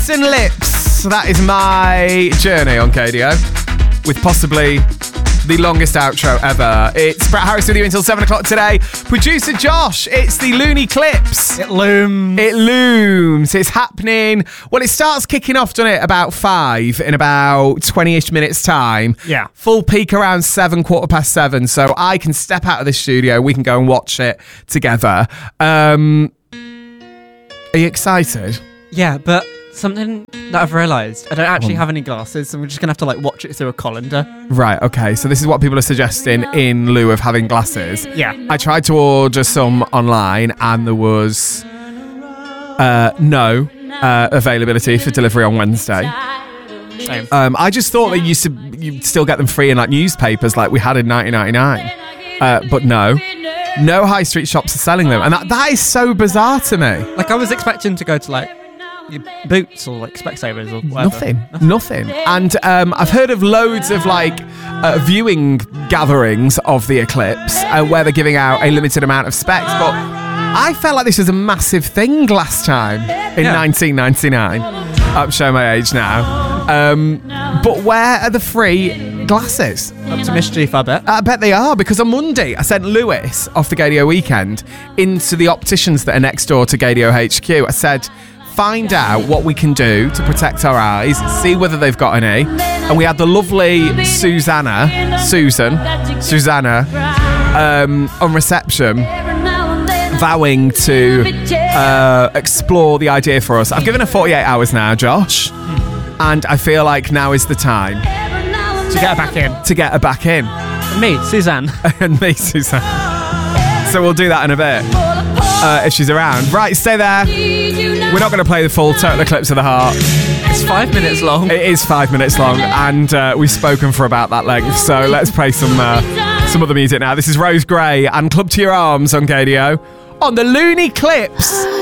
And Lips. That is my journey on KDO, with possibly the longest outro ever. It's Brett Harris with you until 7 o'clock today. Producer Josh, it's the Looney Clips. It looms. It looms. It's happening. Well, it starts kicking off, doesn't it, about 5 in about 20-ish minutes time. Yeah. Full peak around 7, 7:15. So I can step out of the studio. We can go and watch it together. Are you excited? Yeah, but something that I've realised, I don't actually have any glasses, so we're just going to have to watch it through a colander. Right, okay. So this is what people are suggesting in lieu of having glasses. Yeah. I tried to order some online and there was no availability for delivery on Wednesday. Same. I just thought you'd still get them free in newspapers like we had in 1999. But no high street shops are selling them. And that is so bizarre to me. I was expecting to go to Boots or Specsavers or whatever. Nothing. And I've heard of loads of viewing gatherings of the eclipse where they're giving out a limited amount of specs, but I felt like this was a massive thing last time in 1999. I'm showing my age now. But where are the free glasses? Up to mischief, I bet. I bet they are, because on Monday I sent Lewis off the Gadio weekend into the opticians that are next door to Gadio HQ. I said, find out what we can do to protect our eyes, see whether they've got any. And we had the lovely Susanna on reception vowing to explore the idea for us. I've given her 48 hours now, Josh, and I feel like now is the time to get her back in. And me, Suzanne. And me, Suzanne. So we'll do that in a bit if she's around. Right, stay there. We're not going to play the full Total Eclipse of the Heart. It's 5 minutes long. It is 5 minutes long, and we've spoken for about that length. So let's play some other music now. This is Rose Gray and Club to Your Arms on KDO on the Looney Clips.